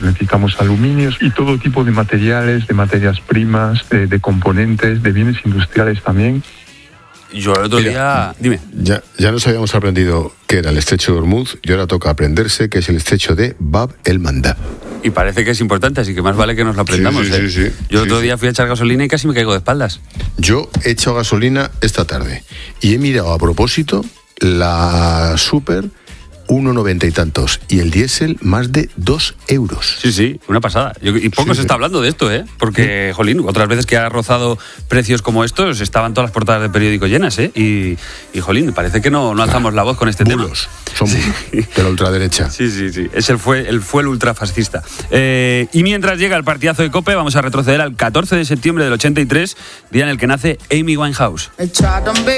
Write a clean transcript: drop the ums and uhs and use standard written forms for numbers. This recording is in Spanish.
necesitamos aluminios y todo tipo de materiales, de materias primas, de componentes, de bienes industriales también. Yo el otro día... Dime. Ya nos habíamos aprendido que era el estrecho de Hormuz y ahora toca aprenderse que es el estrecho de Bab el Mandab. Y parece que es importante, así que más vale que nos lo aprendamos. Sí. Yo el otro día fui a echar gasolina y casi me caigo de espaldas. Yo he echado gasolina esta tarde y he mirado a propósito la Super 1,90 y tantos y el diésel más de 2 euros. Sí, una pasada. Y poco se está hablando de esto, porque, jolín, otras veces que ha rozado precios como estos, estaban todas las portadas de periódico llenas, y jolín, parece que no alzamos la voz con este bulos. tema. Son bulos de la ultraderecha. Sí. Fue el ultrafascista. Y mientras llega el partidazo de COPE, vamos a retroceder al 14 de septiembre del 83, día en el que nace Amy Winehouse.